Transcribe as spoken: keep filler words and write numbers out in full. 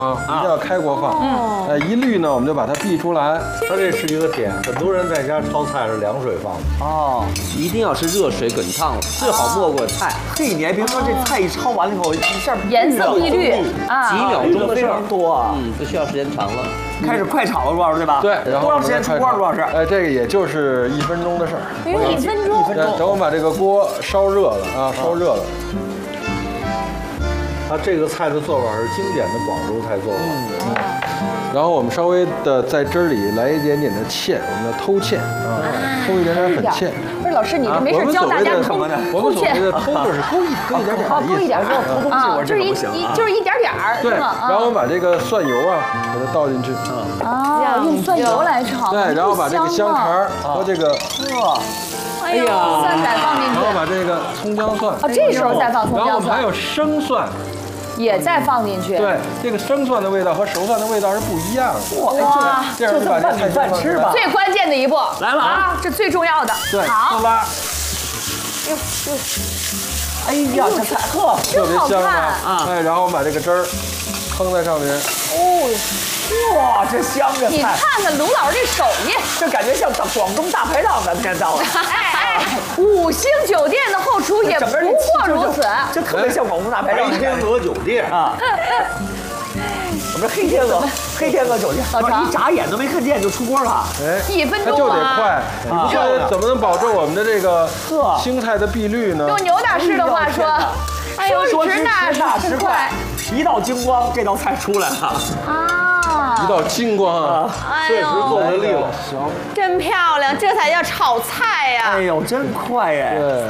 啊，一定要开锅放。嗯，呃，一滤呢，我们就把它避出来。 它这是一个点，很多人在家焯菜是凉水放的。 哦， 一定要是热水滚烫了，最好没过菜。 嘿，你还别说，这菜一焯完了以后，一下颜色碧绿啊， 几秒钟的事儿非常多啊。 嗯，不需要时间长了。 开始快炒了，朱老师对吧？ 对，然后多长时间出锅？朱老师？ 哎，这个也就是一分钟的事儿。 只有一分钟。 一分钟。 等我们把这个锅烧热了啊，烧热了。 它这个菜的做法是经典的广州菜做法。 嗯。然后我们稍微的在汁儿里来一点点的芡，我们的偷芡啊，偷一点点粉芡。 不是老师，你这没事教大家偷我们所谓的偷就是勾一勾一点点的意思。 勾一点儿啊，就是一一就是一点点儿。 对，然后我们把这个蒜油啊，给它倒进去。 啊，用蒜油来炒。 对，然后把这个香肠和这个。 哎呀，蒜仔放进去。 然后把这个葱姜蒜。 哦，这时候再放葱姜蒜。 然后我们还有生蒜。 也再放进去。 对，这个生蒜的味道和熟蒜的味道是不一样的。 哇， 这样就把这菜饭吃吧。 最关键的一步来了啊，这最重要的。 对， 好。 拉。 哟哟， 哎呀，这菜呵， 特别香啊！哎，然后我们把这个汁儿烹在上面。 哦， 哇，这香着菜！ 你看看卢老师这手艺， 这感觉像广东大排档，咱们现在到了。 哎哎，五星酒店的后厨也不过如此。 这特别像广东大排档。 黑天鹅酒店啊， 我们黑天鹅，黑天鹅酒店，一眨眼都没看见就出锅了。 哎， 一分钟它就得快，你不快怎么能保证我们的这个青菜的碧绿呢？ 用牛大师的话说，说时那时快， 一道金光，这道菜出来了啊！ 一道金光啊， 确实做的利落， 真漂亮，这才叫炒菜呀！ 哎呦，真快哎！ 对。